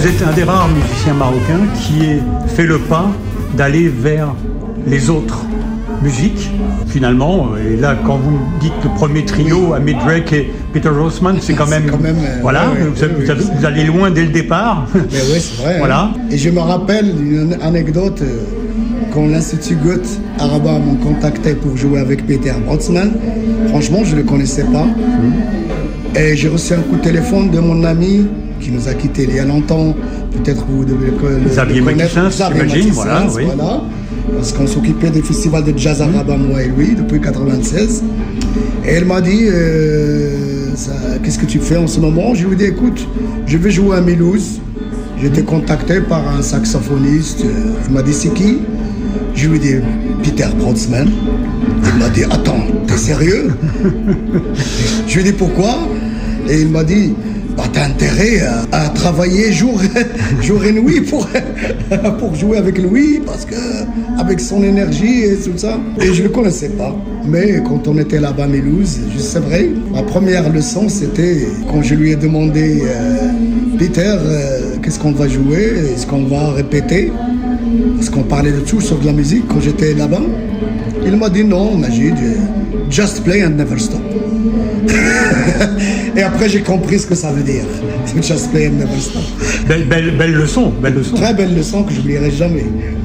Vous êtes un des rares musiciens marocains qui ait fait le pas d'aller vers les autres musiques, finalement. Et là, quand vous dites le premier trio, Amit Drake et Peter Rossman, c'est quand même voilà, vous allez loin dès le départ. Mais oui, c'est vrai. Voilà. Hein. Et je me rappelle une anecdote, quand l'Institut Goethe Arabat m'ont contacté pour jouer avec Peter Rossman. Franchement, je ne le connaissais pas. Et j'ai reçu un coup de téléphone de mon ami qui nous a quittés il y a longtemps. Peut-être vous devez le connaître. Xavier Matissens, j'imagine, voilà. Parce qu'on s'occupait des festivals de jazz arabe, moi et lui, depuis 1996. Et elle m'a dit, qu'est-ce que tu fais en ce moment? Je lui ai dit, écoute, je vais jouer à Mulhouse. J'ai été contacté par un saxophoniste. Il m'a dit, c'est qui? Je lui ai dit, Peter Rossman. Il m'a dit, attends, t'es sérieux? Je lui ai dit, pourquoi? Et il m'a dit, bah, t'as intérêt à travailler jour et nuit pour jouer avec lui, parce que avec son énergie et tout ça. Et je le connaissais pas. Mais quand on était là-bas à Mulhouse, c'est vrai, ma première leçon, c'était quand je lui ai demandé, Peter, qu'est-ce qu'on va jouer? Est-ce qu'on va répéter? Parce qu'on parlait de tout sur de la musique quand j'étais là-bas. Il m'a dit non, Majid, just play and never stop. Et après, j'ai compris ce que ça veut dire. Just play and never stop. Belle leçon, belle leçon. Très belle leçon que je n'oublierai jamais.